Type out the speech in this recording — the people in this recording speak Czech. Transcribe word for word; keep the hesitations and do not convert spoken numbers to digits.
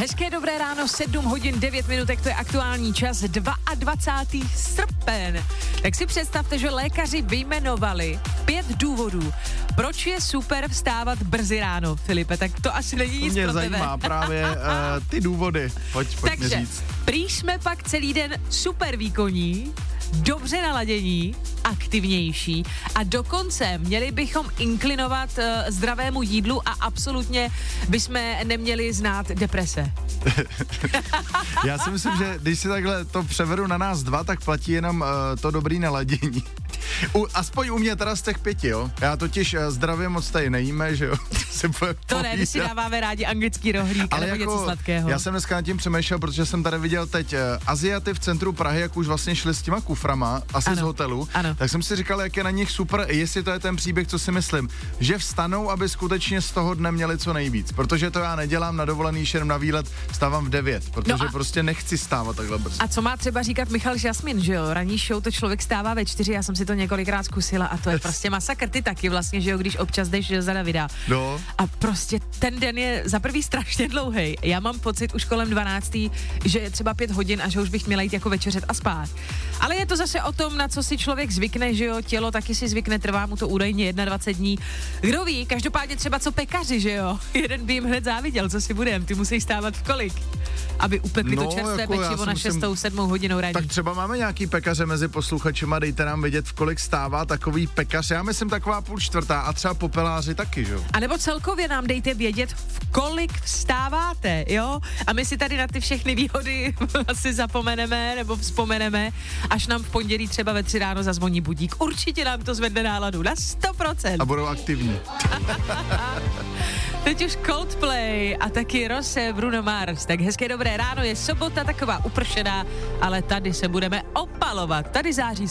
Hezké dobré ráno, sedm hodin devět minutek, to je aktuální čas, dvacátého druhého srpen. Tak si představte, že lékaři vyjmenovali pět důvodů, proč je super vstávat brzy ráno. Filipe, tak to asi není nic mě pro zajímá tebe. právě uh, ty důvody, pojď, pojď Takže, mi říct. prý jsme pak celý den super výkonní, dobře naladění, aktivnější a dokonce měli bychom inklinovat uh, zdravému jídlu a absolutně bychom neměli znát deprese. Já si myslím, že když si takhle to převedu na nás dva, tak platí jenom uh, to dobrý naladění. U, aspoň u mě teda z těch pěti, jo. Já totiž uh, zdravě moc tady nejíme, že jo. To ne, my si dáváme rádi anglický rohlík, ale nebo jako, něco sladkého. Já jsem dneska nad tím přemýšlel, protože jsem tady viděl teď uh, Aziaty v centru Prahy, jak už vlastně šli s těma kuframa, asi ano, z hotelu, ano. Tak jsem si říkal, jak je na nich super, jestli to je ten příběh, co si myslím, že vstanou, aby skutečně z toho dne měli co nejvíc, protože to já nedělám na dovolený, jenom na výlet, stávám v devět, protože no a... prostě nechci stávat takhle brzo. A co má třeba říkat Michal Žasmin, že jo? Ranní show to člověk stává ve čtyři, já jsem si to několikrát zkusila a to je prostě masakr, ty taky vlastně, že jo, když občas jdeš za Davida. No. A prostě ten den je za prvý strašně dlouhý. Já mám pocit už kolem dvanáctý, že je třeba pět hodin a že už bych měla jít jako večeřet a spát. Ale je to zase o tom, na co si člověk zvykne, že jo, tělo taky si zvykne, trvá mu to údajně dvacet jedna dní. Kdo ví, každopádně třeba co pekaři, že jo, jeden by jim hned záviděl, co si budem, ty musí stávat v kolik, aby upekli no, to čerstvé jako pečivo na šestou, sedmou hodinou raní. Tak třeba máme nějaký pekaře mezi posluchačema, dejte nám vědět, v kolik stává takový pekař, já myslím taková půl čtvrtá a třeba popeláři taky, že jo. A nebo celkově nám dejte vědět, v kolik vstáváte, jo? A my si tady na ty všechny výhody asi zapomeneme nebo vzpomeneme, až nám v pondělí třeba ve tři ráno zazvoní budík. Určitě nám to zvedne náladu na sto procent. A budou aktivní. Teď už Coldplay a taky Rose, Bruno Mars. Tak hezké dobré ráno, je sobota taková upršená, ale tady se budeme opalovat. Tady září